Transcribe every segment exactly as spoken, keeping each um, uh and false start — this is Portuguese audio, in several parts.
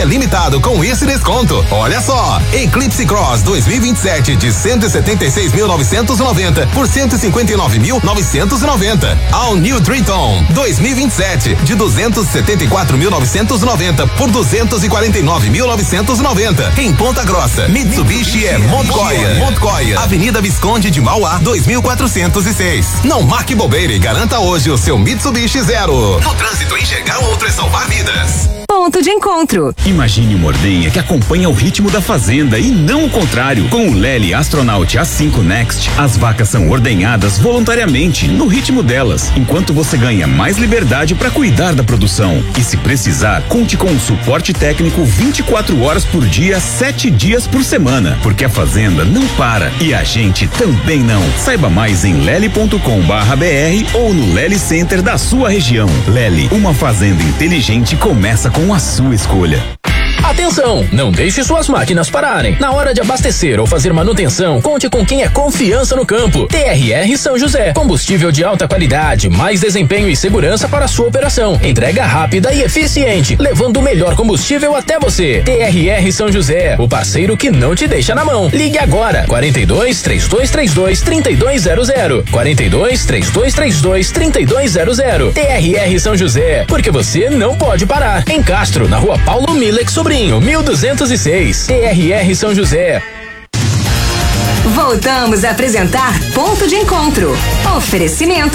É limitado com esse desconto. Olha só, Eclipse Cross dois mil e vinte e sete de cento e setenta e seis mil novecentos e noventa por cento e cinquenta e nove mil novecentos e noventa. All New Triton dois mil e vinte e sete de duzentos e setenta e quatro mil novecentos e noventa por duzentos e quarenta e nove mil novecentos e noventa. Em Ponta Grossa, Mitsubishi é Montoya. Montoya, Avenida Visconde de Mauá dois mil quatrocentos e seis. Não marque bobeira e garanta hoje o seu Mitsubishi Zero. No trânsito, enxergar o outro é salvar vidas. Ponto de encontro. Imagine uma ordenha que acompanha o ritmo da fazenda e não o contrário. Com o Lely Astronaut A cinco Next, as vacas são ordenhadas voluntariamente no ritmo delas, enquanto você ganha mais liberdade para cuidar da produção. E se precisar, conte com o suporte técnico vinte e quatro horas por dia, sete dias por semana, porque a fazenda não para e a gente também não. Saiba mais em lely ponto com barra br ou no Lely Center da sua região. Lely, uma fazenda inteligente começa com a sua escolha. Atenção, não deixe suas máquinas pararem. Na hora de abastecer ou fazer manutenção, conte com quem é confiança no campo. T R R São José, combustível de alta qualidade, mais desempenho e segurança para a sua operação. Entrega rápida e eficiente, levando o melhor combustível até você. T R R São José, o parceiro que não te deixa na mão. Ligue agora, quarenta e dois, trinta e dois trinta e dois, trinta e dois zero zero. quarenta e dois, trinta e dois trinta e dois, trinta e dois zero zero. T R R São José, porque você não pode parar. Em Castro, na rua Paulo Milek Sobrinho, mil duzentos e seis. T R R São José. Voltamos a apresentar Ponto de Encontro. Oferecimento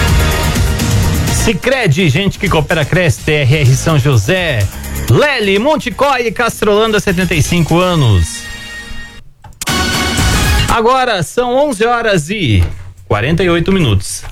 Sicredi, gente que coopera, cresce. T R R São José, Lely, Monticói e Castrolanda, setenta e cinco anos. Agora são onze horas e quarenta e oito minutos.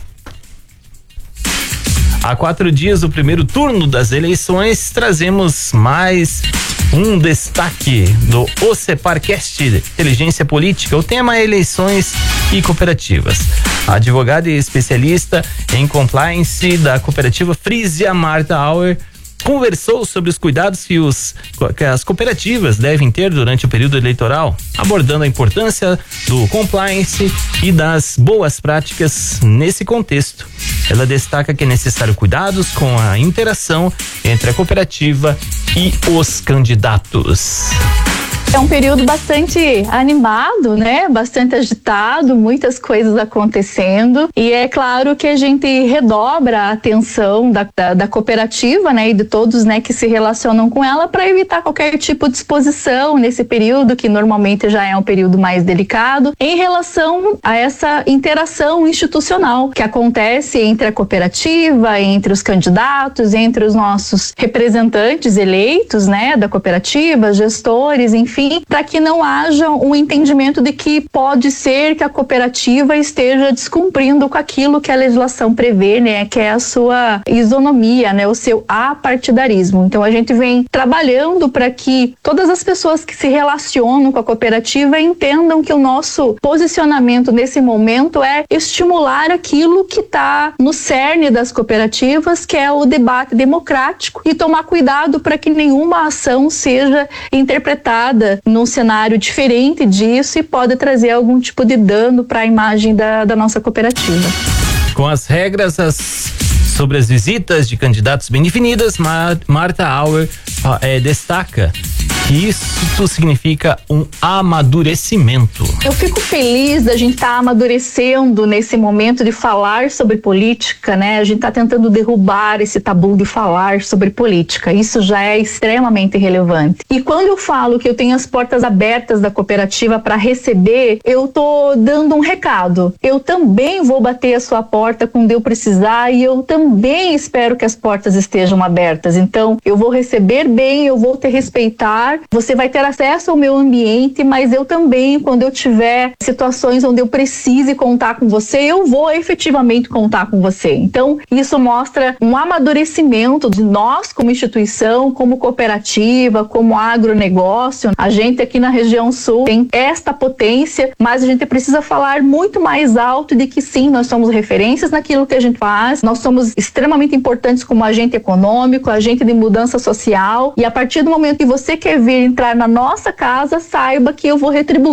Há quatro dias do primeiro turno das eleições, trazemos mais um destaque do OCEPARcast Inteligência Política. O tema é eleições e cooperativas. A advogada e especialista em compliance da cooperativa Frisia, Marta Auer, conversou sobre os cuidados que, os, que as cooperativas devem ter durante o período eleitoral, abordando a importância do compliance e das boas práticas nesse contexto. Ela destaca que é necessário cuidados com a interação entre a cooperativa e os candidatos. É um período bastante animado, né? Bastante agitado, muitas coisas acontecendo, e é claro que a gente redobra a atenção da, da, da cooperativa, né? E de todos, né, que se relacionam com ela, para evitar qualquer tipo de exposição nesse período, que normalmente já é um período mais delicado, em relação a essa interação institucional que acontece entre a cooperativa, entre os candidatos, entre os nossos representantes eleitos, né? Da cooperativa, gestores, enfim, para que não haja um entendimento de que pode ser que a cooperativa esteja descumprindo com aquilo que a legislação prevê, né, que é a sua isonomia, né, o seu apartidarismo. Então a gente vem trabalhando para que todas as pessoas que se relacionam com a cooperativa entendam que o nosso posicionamento nesse momento é estimular aquilo que está no cerne das cooperativas, que é o debate democrático, e tomar cuidado para que nenhuma ação seja interpretada num cenário diferente disso e pode trazer algum tipo de dano para a imagem da, da nossa cooperativa. Com as regras as, sobre as visitas de candidatos bem definidas, Mar, Marta Auer é, destaca que isso significa um amadurecimento. Eu fico feliz da gente estar tá amadurecendo nesse momento de falar sobre política, né? A gente está tentando derrubar esse tabu de falar sobre política. Isso já é extremamente relevante. E quando eu falo que eu tenho as portas abertas da cooperativa para receber, eu tô dando um recado. Eu também vou bater a sua porta quando eu precisar, e eu também espero que as portas estejam abertas. Então, eu vou receber bem, eu vou te respeitar, você vai ter acesso ao meu ambiente, mas eu também, quando eu tiver situações onde eu precise contar com você, eu vou efetivamente contar com você. Então, isso mostra um amadurecimento de nós como instituição, como cooperativa, como agronegócio. A gente aqui na região sul tem esta potência, mas a gente precisa falar muito mais alto de que sim, nós somos referências naquilo que a gente faz, nós somos extremamente importantes como agente econômico, agente de mudança social, e a partir do momento que você quer vir entrar na nossa casa, saiba que eu vou retribuir